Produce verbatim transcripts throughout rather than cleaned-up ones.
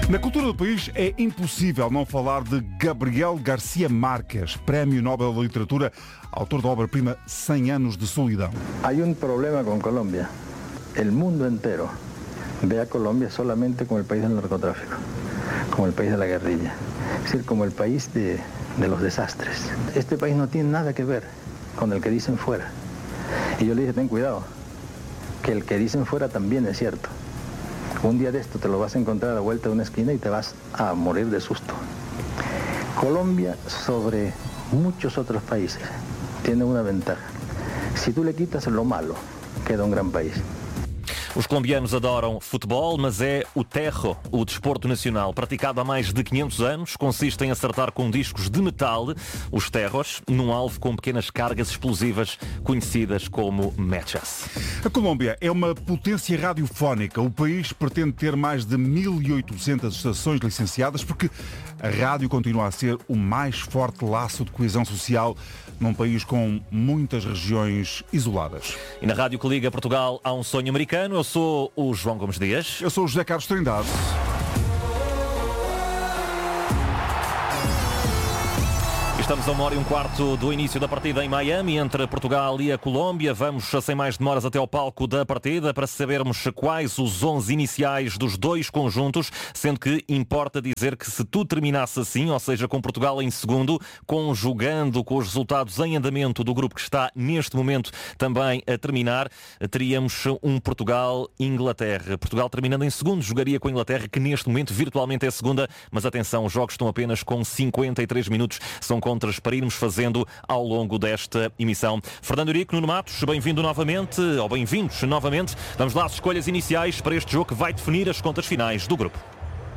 Na cultura do país é impossível não falar de Gabriel García Márquez, Prémio Nobel de Literatura, autor da obra-prima cem anos de solidão. Há um problema com Colômbia. O mundo inteiro vê a Colômbia solamente como o país do narcotráfico, como o país da guerrilha, é decir, como o país de, de los desastres. Este país não tem nada que ver com o que dizem fora. E eu lhe dije, ten cuidado, que o que dizem fora também é certo. Un día de esto te lo vas a encontrar a la vuelta de una esquina y te vas a morir de susto. Colombia, sobre muchos otros países, tiene una ventaja. Si tú le quitas lo malo, queda un gran país. Os colombianos adoram futebol, mas é o terro, o desporto nacional, praticado há mais de quinhentos anos, consiste em acertar com discos de metal os terros num alvo com pequenas cargas explosivas conhecidas como mechas. A Colômbia é uma potência radiofónica. O país pretende ter mais de mil e oitocentas estações licenciadas porque a rádio continua a ser o mais forte laço de coesão social num país com muitas regiões isoladas. E na rádio que liga Portugal há um sonho americano. Eu sou o João Gomes Dias. Eu sou o José Carlos Trindade. Estamos a uma hora e um quarto do início da partida em Miami, entre Portugal e a Colômbia. Vamos, sem mais demoras, até ao palco da partida para sabermos quais os onze iniciais dos dois conjuntos, sendo que importa dizer que se tudo terminasse assim, ou seja, com Portugal em segundo, conjugando com os resultados em andamento do grupo que está neste momento também a terminar, teríamos um Portugal-Inglaterra. Portugal terminando em segundo, jogaria com a Inglaterra, que neste momento virtualmente é segunda, mas atenção, os jogos estão apenas com cinquenta e três minutos, são com para irmos fazendo ao longo desta emissão. Fernando Eurico, Nuno Matos, bem-vindo novamente, ou bem-vindos novamente. Vamos lá às escolhas iniciais para este jogo que vai definir as contas finais do grupo.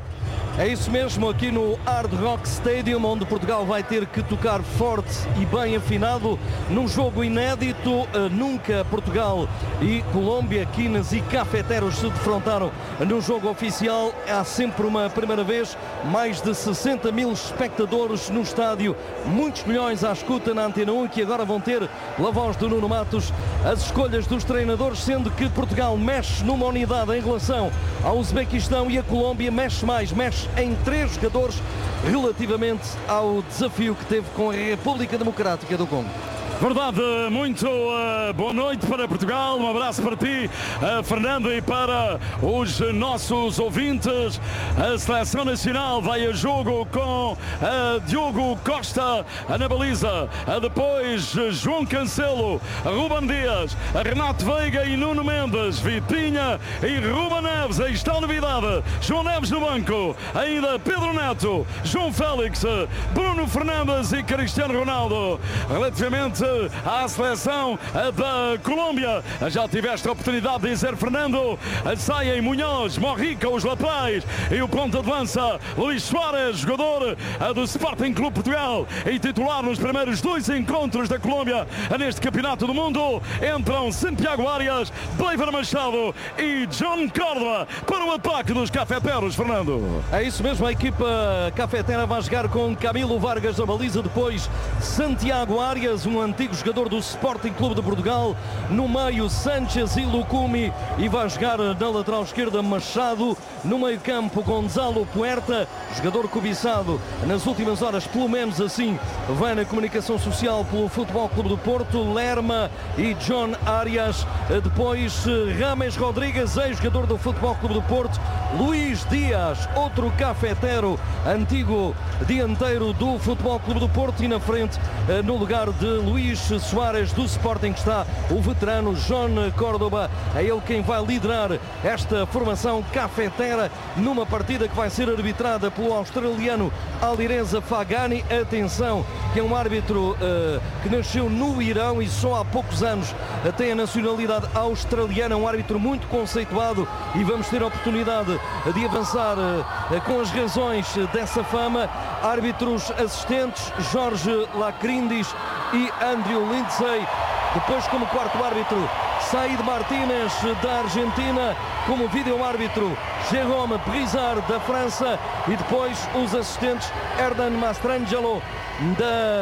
É isso mesmo, aqui no Hard Rock Stadium, onde Portugal vai ter que tocar forte e bem afinado num jogo inédito. Uh, nunca Portugal e Colômbia, quinas e cafeteros se defrontaram num jogo oficial. Há sempre uma primeira vez, mais de sessenta mil espectadores no estádio, muitos milhões à escuta na Antena um, que agora vão ter, pela voz do Nuno Matos, as escolhas dos treinadores, sendo que Portugal mexe numa unidade em relação ao Uzbequistão e a Colômbia mexe mais, mexe em três jogadores relativamente ao desafio que teve com a República Democrática do Congo. Verdade, muito uh, boa noite para Portugal, um abraço para ti, uh, Fernando, e para os nossos ouvintes. A Seleção Nacional vai a jogo com uh, Diogo Costa na baliza, uh, depois uh, João Cancelo, Ruben Dias, Renato Veiga e Nuno Mendes, Vitinha e Ruben Neves. Aí está a novidade, João Neves no banco, ainda Pedro Neto, João Félix, Bruno Fernandes e Cristiano Ronaldo. Relativamente à seleção da Colômbia, já tiveste a oportunidade de dizer, Fernando, saem Munhoz, Morrica, os laterais, e o ponta de lança Luís Soares, jogador do Sporting Clube Portugal e titular nos primeiros dois encontros da Colômbia neste Campeonato do Mundo. Entram Santiago Arias, Bleiber Machado e John Córdoba para o ataque dos cafeteros, Fernando. É isso mesmo, a equipa cafetera vai jogar com Camilo Vargas na baliza, depois Santiago Arias, um antigo jogador do Sporting Clube de Portugal, no meio Sanchez e Lucumi, e vai jogar na lateral esquerda Machado, no meio campo Gonzalo Puerta, jogador cobiçado nas últimas horas, pelo menos assim vai na comunicação social pelo Futebol Clube do Porto, Lerma e John Arias, depois Rames Rodrigues, ex-jogador do Futebol Clube do Porto, Luís Dias, outro cafetero, antigo dianteiro do Futebol Clube do Porto, e na frente, no lugar de Luís Soares do Sporting, que está o veterano John Córdoba, é ele quem vai liderar esta formação cafetera numa partida que vai ser arbitrada pelo australiano Alireza Fagani. Atenção, que é um árbitro uh, que nasceu no Irão e só há poucos anos uh, tem a nacionalidade australiana, um árbitro muito conceituado, e vamos ter a oportunidade de avançar uh, com as razões dessa fama. Árbitros assistentes Jorge Lacrindis e Andrew Lindsay. Depois, como quarto árbitro, Said Martínez da Argentina, como vídeo-árbitro Jérôme Brizard da França, e depois os assistentes Hernan Mastrangelo da,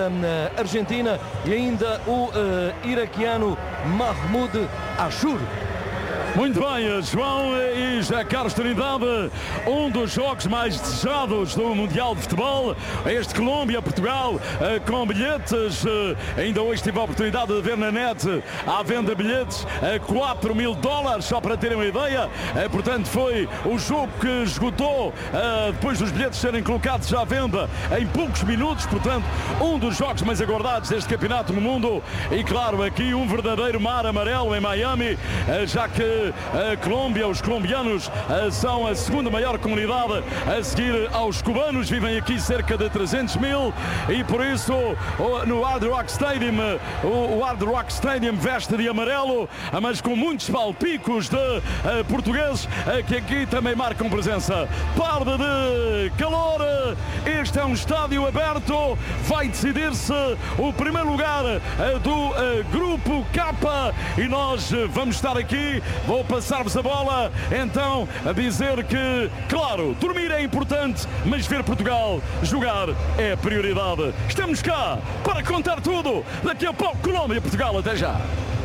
da Argentina e ainda o uh, iraquiano Mahmoud Ashur. Muito bem, João e já Carlos Trindade, um dos jogos mais desejados do Mundial de Futebol, este Colômbia-Portugal, com bilhetes, ainda hoje tive a oportunidade de ver na net, à venda bilhetes a quatro mil dólares, só para terem uma ideia, portanto foi o jogo que esgotou, depois dos bilhetes serem colocados à venda em poucos minutos, portanto um dos jogos mais aguardados deste campeonato no mundo, e claro, aqui um verdadeiro mar amarelo em Miami, já que a Colômbia, os colombianos são a segunda maior comunidade a seguir aos cubanos, vivem aqui cerca de trezentos mil e por isso no Hard Rock Stadium, o Hard Rock Stadium veste de amarelo, mas com muitos palpicos de uh, portugueses uh, que aqui também marcam presença. Parda de calor, este é um estádio aberto, vai decidir-se o primeiro lugar uh, do uh, grupo K e nós uh, vamos estar aqui. Vou passar-vos a bola, então, a dizer que, claro, dormir é importante, mas ver Portugal jogar é a prioridade. Estamos cá para contar tudo. Daqui a pouco, Colômbia e Portugal. Até já.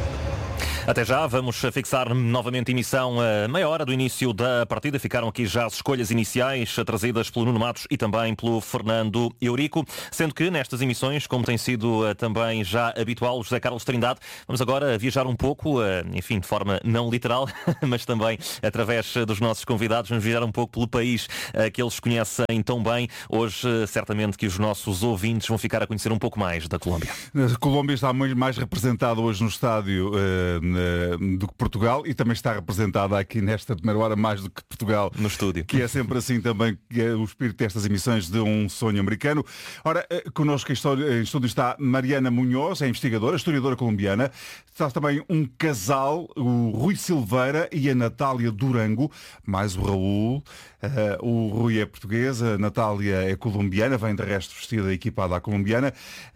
Até já, vamos fixar novamente a emissão a meia hora do início da partida. Ficaram aqui já as escolhas iniciais trazidas pelo Nuno Matos e também pelo Fernando Eurico, sendo que nestas emissões, como tem sido também já habitual, o José Carlos Trindade, vamos agora viajar um pouco, enfim, de forma não literal, mas também através dos nossos convidados, vamos viajar um pouco pelo país que eles conhecem tão bem. Hoje, certamente que os nossos ouvintes vão ficar a conhecer um pouco mais da Colômbia. A Colômbia está muito mais representada hoje no estádio uh, do que Portugal, e também está representada aqui nesta primeira hora mais do que Portugal no estúdio, que é sempre assim também, que é o espírito destas emissões de Um Sonho Americano. Ora, connosco em estúdio está Mariana Munhoz, é investigadora, historiadora colombiana. Está também um casal, o Rui Silveira e a Natália Durango, mais o Raul. Uh, o Rui é português, a Natália é colombiana, vem de resto vestida equipada à colombiana.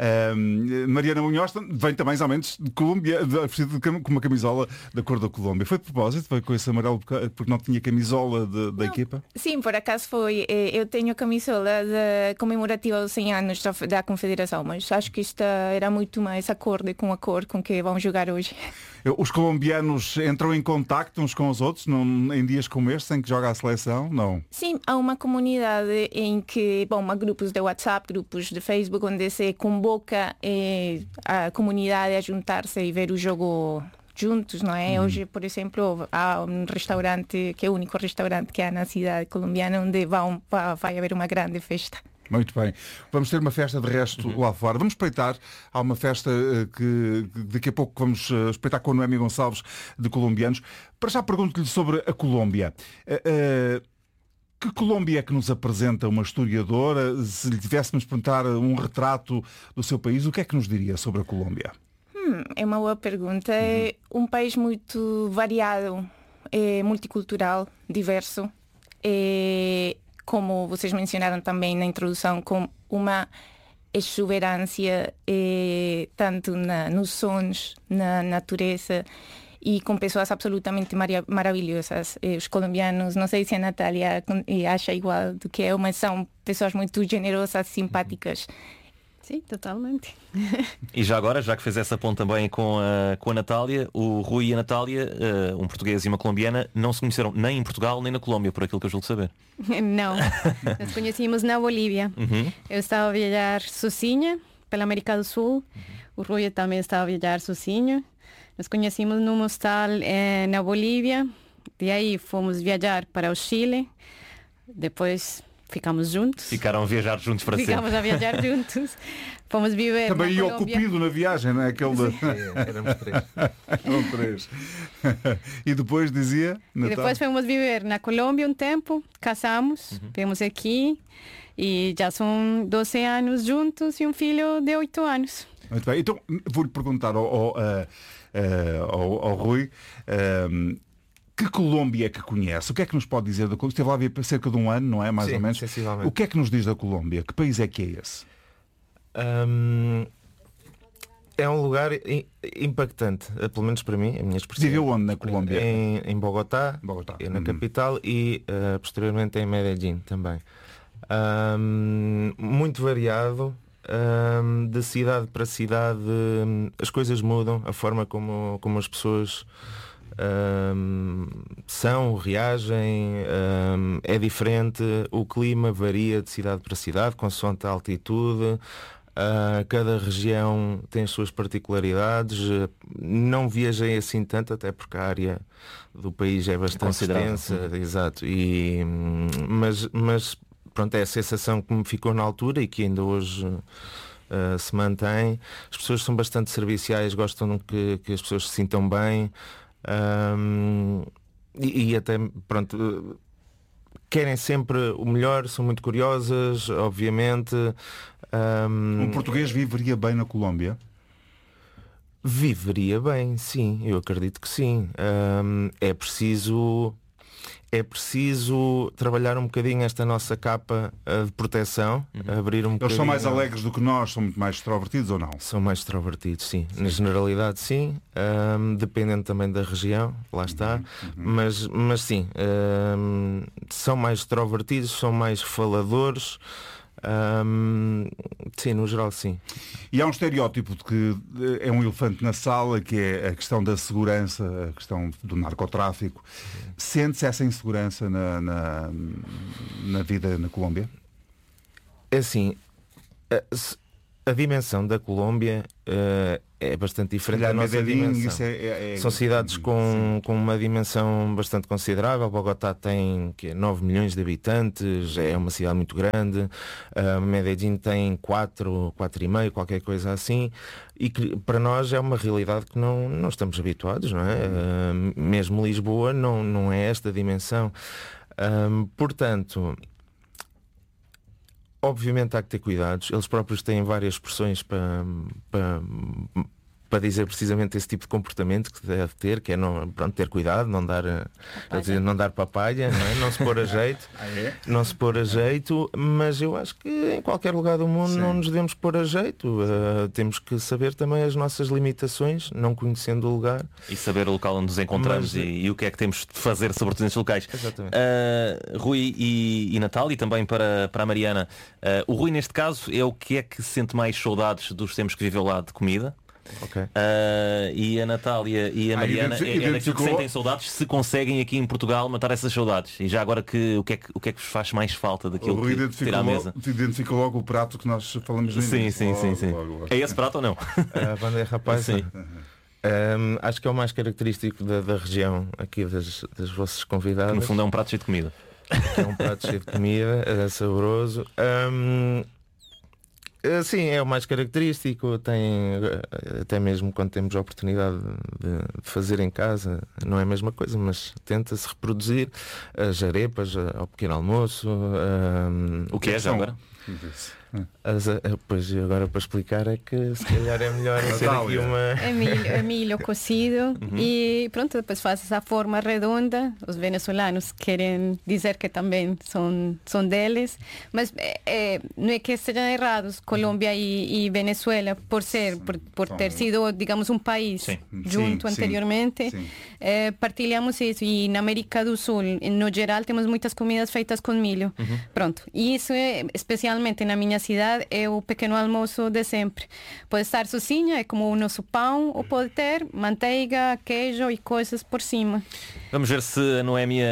Uh, Mariana Munhoz vem também, somente, de Colômbia, vestida com uma camisola da cor da Colômbia. Foi de propósito? Foi com esse amarelo porque não tinha camisola de, da não, equipa? Sim, por acaso foi. Eu tenho a camisola de, comemorativa aos cem anos da, da Confederação, mas acho que esta era muito mais acorde com a cor com que vão jogar hoje. Os colombianos entram em contacto uns com os outros num, em dias como este, em que joga a seleção? Não? Sim, há uma comunidade em que, bom, há grupos de WhatsApp, grupos de Facebook, onde se convoca eh, a comunidade a juntar-se e ver o jogo juntos, não é? Hum. Hoje, por exemplo, há um restaurante, que é o único restaurante que há na cidade colombiana, onde vão, vai haver uma grande festa. Muito bem. Vamos ter uma festa de resto uhum. lá fora. Vamos espreitar. Há uma festa uh, que, que daqui a pouco vamos uh, espreitar com a Noemi Gonçalves, de colombianos. Para já pergunto-lhe sobre a Colômbia. Uh, uh, que Colômbia é que nos apresenta uma historiadora? Se lhe tivéssemos perguntar um retrato do seu país, o que é que nos diria sobre a Colômbia? Hum, é uma boa pergunta. Uhum. É um país muito variado, é multicultural, diverso. É... como vocês mencionaram também na introdução, com uma exuberância eh, tanto na, nos sons, na natureza, e com pessoas absolutamente mar- maravilhosas. Eh, os colombianos, não sei se a Natália acha igual do que eu, mas são pessoas muito generosas, simpáticas. Sim, totalmente. E já agora, já que fez essa ponte também com a, com a Natália, o Rui e a Natália, uh, um português e uma colombiana, não se conheceram nem em Portugal nem na Colômbia, por aquilo que eu julgo saber. Não, nos conhecimos na Bolívia. Uhum. Eu estava a viajar sozinha pela América do Sul, uhum. O Rui também estava a viajar sozinho. Nos conhecemos num hostal eh, na Bolívia, de aí fomos viajar para o Chile, depois... ficamos juntos. Ficaram a viajar juntos para Ficamos sempre. a viajar juntos. Fomos viver também na ia o Cupido na viagem, não é? Aquele de... é, éramos três. Eram três. E depois dizia... E depois fomos viver na Colômbia um tempo, casamos, uhum. Viemos aqui e já são doze anos juntos e um filho de oito anos. Muito bem. Então vou-lhe perguntar ao, ao, uh, uh, ao, ao Rui... Uh, que Colômbia é que conhece? O que é que nos pode dizer da Colômbia? Esteve lá a ver cerca de um ano, não é? Mais Sim, ou menos. O que é que nos diz da Colômbia? Que país é que é esse? Um, é um lugar impactante, pelo menos para mim, a minha expressão. Viveu onde na Colômbia? Em, em Bogotá, Bogotá. na Uhum. capital, e uh, posteriormente em Medellín também. Um, muito variado. Um, de cidade para cidade, um, as coisas mudam, a forma como, como as pessoas Um, são, reagem, um, é diferente, o clima varia de cidade para cidade, consoante a altitude, uh, cada região tem as suas particularidades. Não viajei assim tanto, até porque a área do país é bastante extensa, exato, e, mas, mas pronto, é a sensação que me ficou na altura e que ainda hoje uh, se mantém. As pessoas são bastante serviciais, gostam que, que as pessoas se sintam bem. Um, e, e até pronto, querem sempre o melhor, são muito curiosas, obviamente. Um, um português viveria bem na Colômbia? Viveria bem, sim, eu acredito que sim. Um, é preciso É preciso trabalhar um bocadinho esta nossa capa uh, de proteção, uhum. abrir um Eles bocadinho... são mais alegres do que nós, são muito mais extrovertidos ou não? São mais extrovertidos, sim. sim. Na generalidade, sim. Um, dependendo também da região, lá está. Uhum. Mas, mas sim, um, são mais extrovertidos, são mais faladores. Um, sim, no geral, sim. E há um estereótipo de que é um elefante na sala, que é a questão da segurança, a questão do narcotráfico. Sente-se essa insegurança na, na, na vida na Colômbia? É assim, a, a dimensão da Colômbia uh, é bastante diferente da nossa Medellín, dimensão. É, é, é... São cidades com, com uma dimensão bastante considerável. Bogotá tem que, nove milhões de habitantes, é uma cidade muito grande. Uh, Medellín tem quatro, quatro e meio, qualquer coisa assim. E que para nós é uma realidade que não, não estamos habituados, não é? Uh, mesmo Lisboa não, não é esta dimensão. Uh, portanto... Obviamente há que ter cuidados. Eles próprios têm várias expressões para, para, para dizer precisamente esse tipo de comportamento que deve ter, que é não, pronto, ter cuidado, não dar, dizer, não dar papalha, não, é? Não se pôr a jeito, ah, é? não se pôr a jeito, mas eu acho que em qualquer lugar do mundo Sim. não nos devemos pôr a jeito. Uh, temos que saber também as nossas limitações, não conhecendo o lugar. E saber o local onde nos encontramos mas... e, e o que é que temos de fazer sobre esses locais. Exatamente. Uh, Rui e, e Natal, e também para, para a Mariana, uh, o Rui neste caso é o que é que sente mais saudades dos tempos que viveu lá de comida? Okay. Uh, e a Natália e a Mariana ah, é, é daquilo que sentem saudades, se conseguem aqui em Portugal matar essas saudades. E já agora que, o, que é que, o que é que vos faz mais falta daquilo que tira à mesa? Identifica logo o prato que nós falamos no Sim, início. sim, logo, sim, sim. Logo, logo. É esse prato ou não? A bandeja paisa. Sim. Um, acho que é o mais característico da, da região aqui das, das vossas convidadas. No fundo é um prato cheio de comida. É um prato cheio de comida, é saboroso. Um, Sim, é o mais característico. Tem, até mesmo quando temos a oportunidade de, de fazer em casa, não é a mesma coisa, mas tenta-se reproduzir as arepas ao pequeno almoço. Um, o que é já agora? As, pois agora para explicar é que se calhar é melhor ser aqui uma... É milho, é milho cozido uhum. e pronto, depois faz essa forma redonda. Os venezuelanos querem dizer que também são, são deles, mas é, não é que sejam errados Colômbia e, e Venezuela por ser, por, por ter sido, digamos, um país sim. junto sim, anteriormente. Sim, sim. É, partilhamos isso e na América do Sul, no geral, temos muitas comidas feitas com milho. Uhum. Pronto, e isso é especialmente na minha cidade é o pequeno almoço de sempre. Pode estar sozinha, é como o nosso pão, ou pode ter manteiga, queijo e coisas por cima. Vamos ver se a Noémia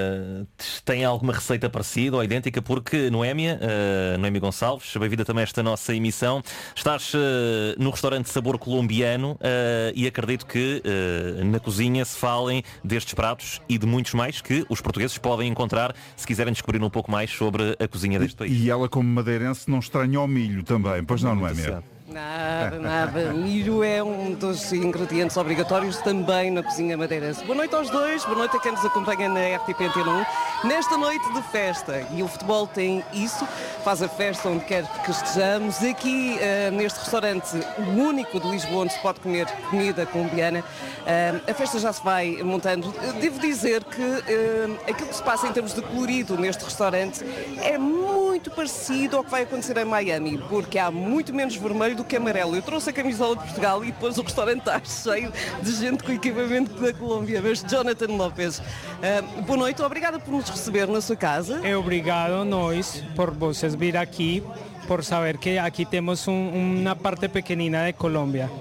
tem alguma receita parecida ou idêntica, porque Noémia, uh, Noémia Gonçalves, bem-vinda também a esta nossa emissão. Estás uh, no restaurante Sabor Colombiano uh, e acredito que uh, na cozinha se falem destes pratos e de muitos mais que os portugueses podem encontrar se quiserem descobrir um pouco mais sobre a cozinha deste país. E ela, como madeirense, não estranha o milho também, pois não, Noémia? Nada, nada. Milho é um dos ingredientes obrigatórios também na cozinha madeirense. Boa noite aos dois, boa noite a quem nos acompanha na R T P Antena um. Nesta noite de festa, e o futebol tem isso, faz a festa onde quer que estejamos. Aqui uh, neste restaurante, o único de Lisboa onde se pode comer comida colombiana, uh, a festa já se vai montando. Devo dizer que uh, aquilo que se passa em termos de colorido neste restaurante é muito parecido ao que vai acontecer em Miami, porque há muito menos vermelho do que amarelo. Eu trouxe a camisola de Portugal e depois o restaurante está cheio de gente com equipamento da Colômbia. Mas Jonathan Lopes, uh, boa noite, obrigada por nos receber na sua casa. É obrigado nós por vocês vir aqui, por saber que aqui temos um, uma parte pequenina de Colômbia.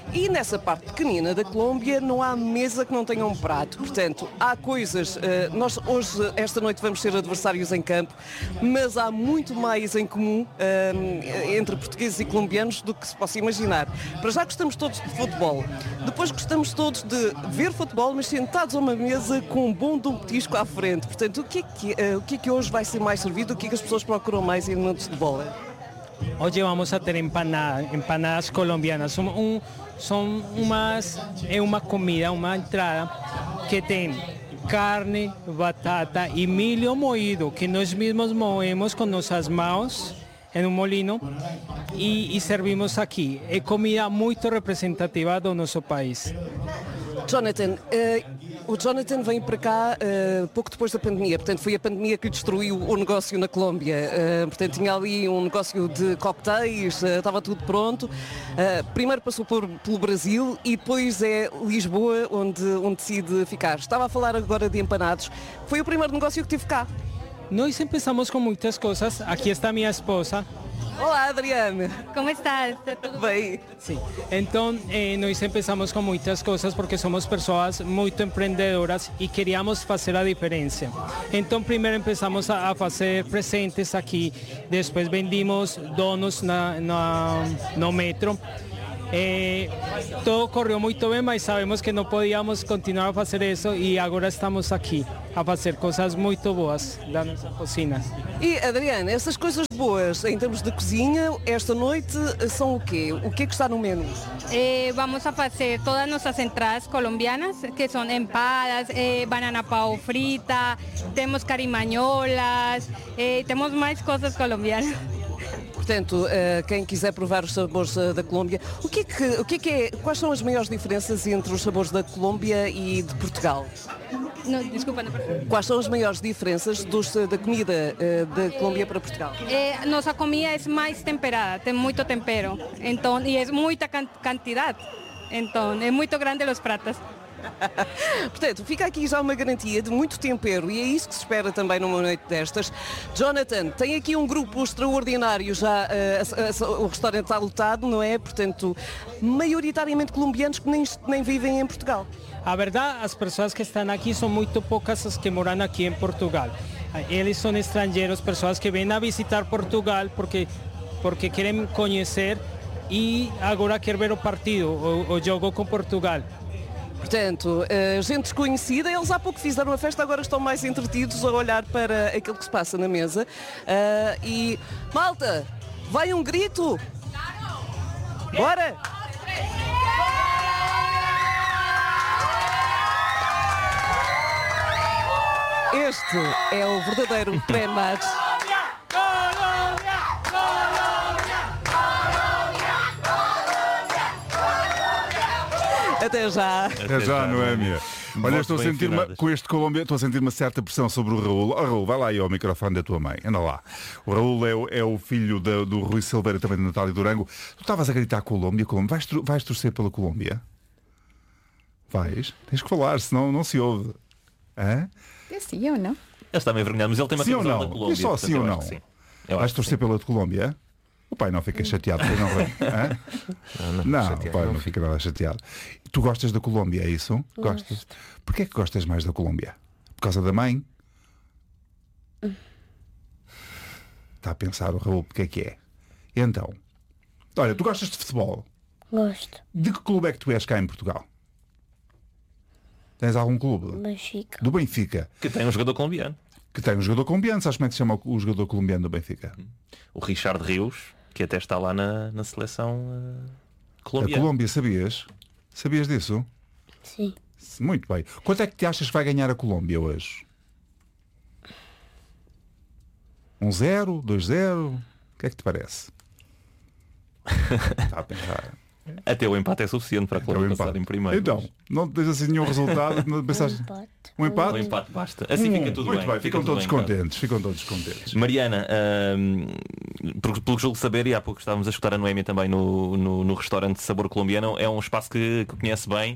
E nessa parte pequenina da Colômbia não há mesa que não tenha um prato. Portanto, há coisas... Uh, nós hoje, esta noite, vamos ser adversários em campo, mas há muito mais em comum uh, entre portugueses e colombianos do que se possa imaginar. Para já gostamos todos de futebol. Depois gostamos todos de ver futebol, mas sentados a uma mesa com um bom de um petisco à frente. Portanto, o que é que, uh, o que é que hoje vai ser mais servido? O que é que as pessoas procuram mais em momentos de bola? Hoy vamos a tener empanadas, empanadas colombianas. Son, un, son umas, é uma comida, uma entrada que tem carne, batata y milho moído, que nós mesmos moemos com nossas mãos em um molino e, e servimos aqui. É comida muito representativa do nosso país. Jonathan, uh, o Jonathan vem para cá uh, pouco depois da pandemia, portanto foi a pandemia que destruiu o negócio na Colômbia. Uh, portanto tinha ali um negócio de cocktails, uh, estava tudo pronto. Uh, primeiro passou por, pelo Brasil e depois é Lisboa onde, onde decide ficar. Estava a falar agora de empanados. Foi o primeiro negócio que tive cá. Nós empezamos com muitas coisas. Aqui está minha esposa. Olá, Adriana. Como estás? Tudo bem? Sim. Então, eh, nós começamos com muitas coisas porque somos pessoas muito empreendedoras e queríamos fazer a diferença. Então, primeiro começamos a, a fazer presentes aqui, depois vendimos donuts na, na, no metro. Eh, todo correu muito bem, mas sabemos que não podíamos continuar a fazer isso e agora estamos aqui a fazer coisas muito boas da nossa cozinha. E Adriana, essas coisas boas em termos de cozinha, esta noite são o quê? O que é que está no menu? Eh, vamos a fazer todas nossas entradas colombianas, que são empadas, eh, banana pau frita, temos carimañolas, eh, temos mais coisas colombianas. Portanto, uh, quem quiser provar os sabores uh, da Colômbia, o que é que, o que é que é, quais são as maiores diferenças entre os sabores da Colômbia e de Portugal? Não, desculpa, não percebi. Quais são as maiores diferenças dos, da comida uh, da Colômbia para Portugal? Eh, nossa comida é mais temperada, tem muito tempero, então, e é muita quantidade, então é muito grande os pratos. Portanto, fica aqui já uma garantia de muito tempero e é isso que se espera também numa noite destas. Jonathan, tem aqui um grupo extraordinário já, uh, a, a, o restaurante está lotado, não é? Portanto, maioritariamente colombianos que nem, nem vivem em Portugal. A verdade, as pessoas que estão aqui são muito poucas as que moram aqui em Portugal. Eles são estrangeiros, pessoas que vêm a visitar Portugal porque, porque querem conhecer e agora querem ver o partido, o, o jogo com Portugal. Portanto, uh, gente desconhecida, eles há pouco fizeram a festa, agora estão mais entretidos a olhar para aquilo que se passa na mesa. Uh, e, malta, vai um grito! Bora! Este é o verdadeiro pré-match. Até já. Até já, Noémia. Olha, estou a sentir-me, com este Colômbia, estou a sentir uma certa pressão sobre o Raul. Oh, Raul, vai lá aí ao microfone da tua mãe. Anda lá. O Raul é, o- é o filho da- do Rui Silveira, também de Natália Durango. Tu estavas a gritar Colômbia, Colômbia. Vais, tro- vais torcer pela Colômbia? Vais? Tens que falar, senão não se ouve. Hã? É sim ou não? Ele está meio envergonhado, mas ele tem uma Sim ou camisola não? da Colômbia. Diz só portanto, sim eu ou acho não? que sim. Eu Vais acho que torcer pela de Colômbia? O pai não fica chateado, pois não, Rui? Hã? Não, não, Não, chateado, o pai não não fica nada chateado. Tu gostas da Colômbia, é isso? Gosto. Gostas? Porquê é que gostas mais da Colômbia? Por causa da mãe? Está a pensar o Raul, porque é que é? E então? Olha, tu gostas de futebol? Gosto. De que clube é que tu és cá em Portugal? Tens algum clube? Benfica. Do Benfica. Que tem um jogador colombiano. Que tem um jogador colombiano. Sabes como é que se chama o jogador colombiano do Benfica? O Richard Rios, que até está lá na, na seleção uh, A colombiana. Colômbia, sabias? Sabias disso? Sim. Muito bem. Quanto é que te achas que vai ganhar a Colômbia hoje? Um zero? Dois zero? O que é que te parece? Está a pensar. Até o empate é suficiente para a Até o Colômbia empate. passar em primeiro. Então, não tens assim nenhum resultado? Não pensaste... Empate. Um empate? O empate basta. Assim fica tudo Muito bem. bem, Fica ficam tudo todos bem, então. contentes. Ficam todos contentes. Mariana, hum, pelo pelo que julgo saber, e há pouco estávamos a escutar a Noémia também no, no, no restaurante Sabor Colombiano, é um espaço que, que conhece bem.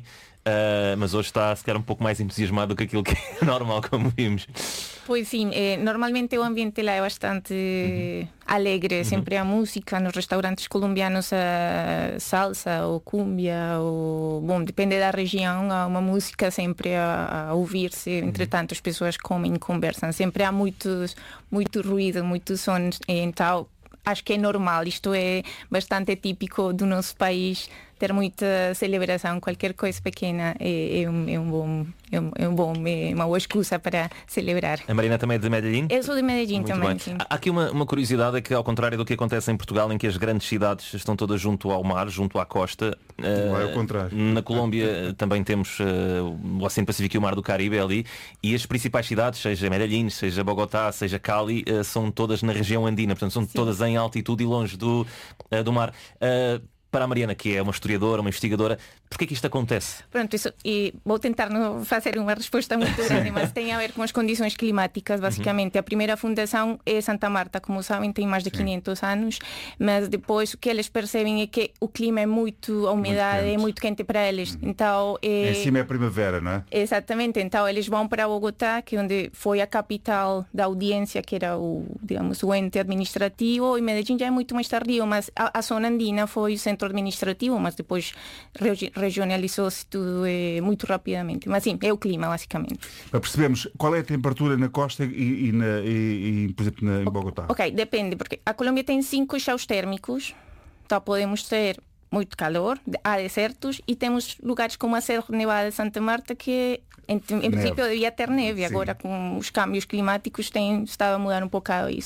uh, mas hoje está se calhar um pouco mais entusiasmado do que aquilo que é normal, como vimos. Pois sim, eh, normalmente o ambiente lá é bastante uhum. alegre, uhum. sempre há música nos restaurantes colombianos, a salsa ou cumbia, ou, bom, depende da região, há uma música sempre a, a ouvir-se, entretanto as pessoas comem e conversam, sempre há muitos, muito ruído, muitos sons, então acho que é normal, isto é bastante típico do nosso país, ter muita celebração, qualquer coisa pequena é, é, um, é, um bom, é, um, é, um bom, é uma boa excusa para celebrar. A Marina também é de Medellín? Eu sou de Medellín também, sim. Há aqui uma, uma curiosidade, é que ao contrário do que acontece em Portugal, em que as grandes cidades estão todas junto ao mar, junto à costa, não é o contrário. Na Colômbia também temos uh, o Oceano Pacífico e o Mar do Caribe ali, e as principais cidades, seja Medellín, seja Bogotá, seja Cali, uh, são todas na região andina, portanto são sim. todas em altitude e longe do, uh, do mar. Uh, Para a Mariana, que é uma historiadora, uma investigadora, porquê que isto acontece? Pronto, isso, e vou tentar não fazer uma resposta muito grande, mas tem a ver com as condições climáticas, basicamente. Uhum. A primeira fundação é Santa Marta, como sabem, tem mais de quinhentos Sim. anos, mas depois o que eles percebem é que o clima é muito, a umidade muito é muito quente para eles. Uhum. Então, é... Em cima é primavera, não é? Exatamente, então eles vão para Bogotá, que é onde foi a capital da audiência, que era o, digamos, o ente administrativo, e Medellín já é muito mais tardio, mas a, a zona andina foi o centro administrativo, mas depois regionalizou-se tudo eh, muito rapidamente. Mas sim, é o clima, basicamente. Para percebermos qual é a temperatura na costa e, e, na, e, e por exemplo, na, em Bogotá. Ok, depende, porque a Colômbia tem cinco chaos térmicos, então podemos ter muito calor, há desertos, e temos lugares como a Serra Nevada de Santa Marta, que em, em princípio devia ter neve, sim. Agora com os câmbios climáticos tem estado a mudar um bocado isso.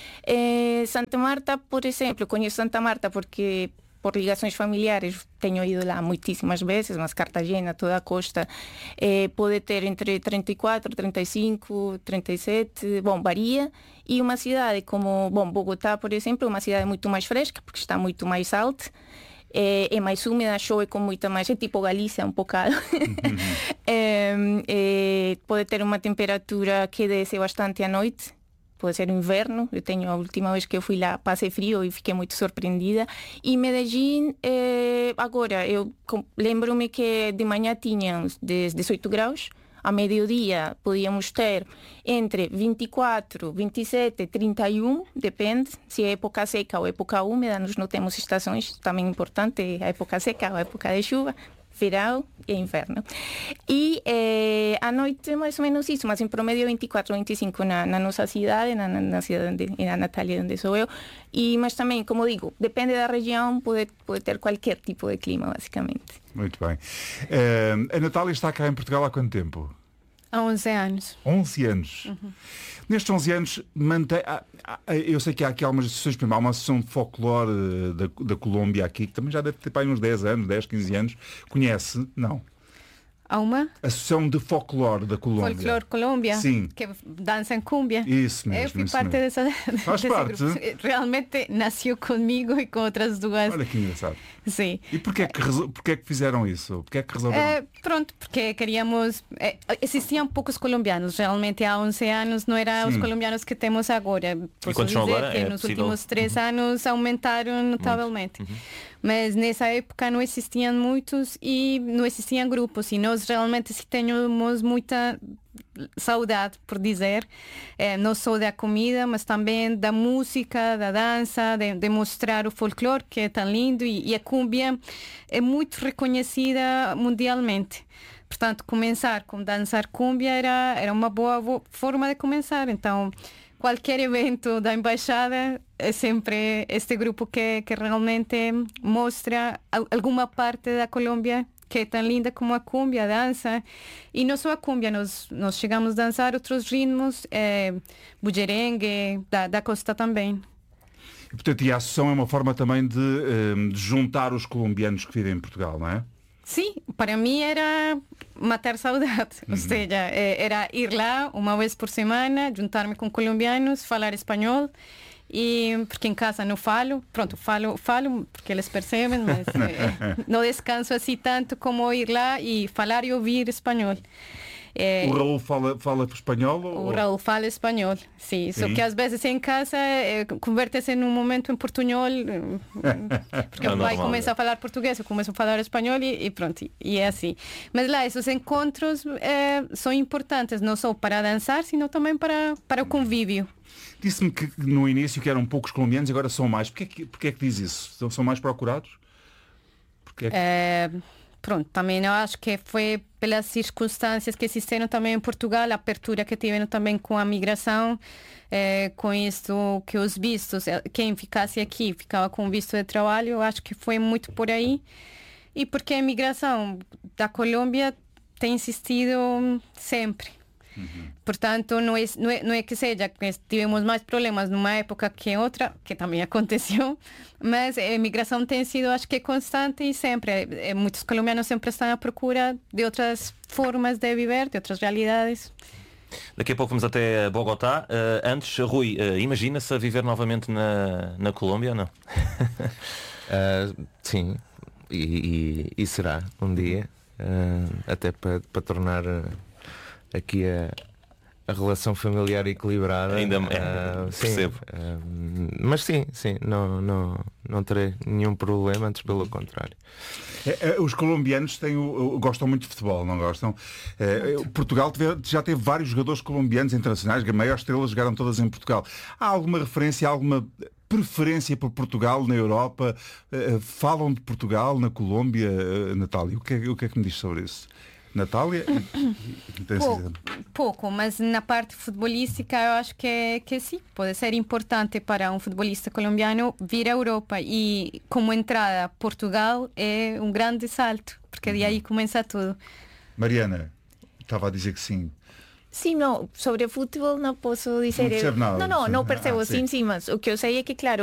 Eh, Santa Marta, por exemplo, conheço Santa Marta porque por ligações familiares tenho ido lá muitíssimas vezes, mas Cartagena, toda a costa, eh, pode ter entre trinta e quatro, trinta e cinco, trinta e sete, bom, varia. E uma cidade como, bom, Bogotá, por exemplo, é uma cidade muito mais fresca, porque está muito mais alta. É, é mais úmida, chove com muita mais, é tipo Galícia um bocado. Uhum. é, é, pode ter uma temperatura que desce bastante à noite. Pode ser inverno, eu tenho a última vez que eu fui lá, passei frio e fiquei muito surpreendida. E Medellín, eh, agora, eu lembro-me que de manhã tínhamos dezoito graus, a meio-dia podíamos ter entre vinte e quatro, vinte e sete, trinta e um, depende se é época seca ou época úmida, nós não temos estações, também importante a época seca ou a época de chuva. Verão e inverno. E eh, à noite é mais ou menos isso, mas em promédio vinte e quatro, vinte e cinco na, na nossa cidade, na, na cidade onde, na Natália, onde sou eu. E, mas também, como digo, depende da região, pode, pode ter qualquer tipo de clima, basicamente. Muito bem. Uh, a Natália está cá em Portugal há quanto tempo? Há onze anos. onze anos. Uhum. Nestes onze anos, mantém, eu sei que há aqui algumas associações, por exemplo, há uma associação de folclore da, da Colômbia aqui, que também já deve ter para aí uns dez anos, dez, quinze anos. Conhece? Não. Há uma? Associação de folclore da Colômbia. Folclore Colômbia? Sim. Que dança em cumbia? Isso mesmo. Eu fui isso parte mesmo. dessa, Faz desse parte? grupo. Realmente nasceu comigo e com outras duas. Olha que engraçado. Sim. E porquê é que, porquê é que fizeram isso? Porquê é que resolveram? É, pronto, porque queríamos... É, existiam poucos colombianos. Realmente há onze anos não eram os colombianos que temos agora. Posso dizer agora, que é nos possível. últimos três uhum. anos aumentaram notavelmente. Uhum. Mas nessa época não existiam muitos e não existiam grupos. E nós realmente se temos muita saudade, por dizer, eh, não só da comida, mas também da música, da dança, de, de mostrar o folclore, que é tão lindo, e, e a cumbia é muito reconhecida mundialmente. Portanto, começar com dançar cumbia era, era uma boa vo- forma de começar. Então, qualquer evento da embaixada é sempre este grupo que, que realmente mostra alguma parte da Colômbia que é tão linda como a cumbia, a dança. E não só a cumbia, nós, nós chegamos a dançar outros ritmos, é, bujerengue, da, da costa também. E, portanto, e a associação é uma forma também de, de juntar os colombianos que vivem em Portugal, não é? Sim, para mim era matar saudade. Uhum. Ou seja, era ir lá uma vez por semana, juntar-me com colombianos, falar espanhol. E porque em casa não falo, pronto, falo, falo porque eles percebem, mas eh, não descanso assim tanto como ir lá e falar e ouvir espanhol. É, o Raul fala, fala espanhol? O ou... Raul fala espanhol, sim. Só Sim. que às vezes em casa é, converte-se num momento em portunhol, porque É o pai normal, começa é. a falar português, eu começo a falar espanhol e, e pronto, e é assim. Mas lá, esses encontros é, são importantes, não só para dançar, sino também para, para o convívio. Disse-me que no início que eram poucos colombianos, agora são mais. Porquê que, porquê é que diz isso? São, são mais procurados? Porquê é que... É, pronto, também eu acho que foi pelas circunstâncias que existiram também em Portugal, a abertura que tiveram também com a migração, é, com isso que os vistos, quem ficasse aqui ficava com visto de trabalho, eu acho que foi muito por aí. E porque a imigração da Colômbia tem insistido sempre. Uhum. Portanto, não é, não, é, não é que seja que tivemos mais problemas numa época que em outra, que também aconteceu, mas a imigração tem sido, acho que, constante e sempre. É, muitos colombianos sempre estão à procura de outras formas de viver, de outras realidades. Daqui a pouco vamos até Bogotá. Uh, antes, Rui, uh, imagina-se a viver novamente na, na Colômbia ou não? uh, sim, e, e, e será um dia, uh, até para pa tornar... Uh, aqui a, a relação familiar equilibrada. Ainda é, uh, sim, percebo. Uh, mas sim, sim, não, não, não terei nenhum problema, antes pelo contrário. É, é, os colombianos têm o, gostam muito de futebol, não gostam? É, Portugal teve, já teve vários jogadores colombianos internacionais, as maiores estrelas jogaram todas em Portugal. Há alguma referência, alguma preferência por Portugal na Europa? Uh, falam de Portugal na Colômbia, uh, Natália? O que, é, o que é que me diz sobre isso? Natália? Pouco, pouco, mas na parte futebolística eu acho que, que sim, pode ser importante para um futebolista colombiano vir à Europa e como entrada Portugal é um grande salto, porque de aí começa tudo. Mariana, estava a dizer que sim. Sim, não, sobre futebol não posso dizer. Não percebe nada. Não, não, não percebo, ah, sim, sim, mas o que eu sei é que, claro,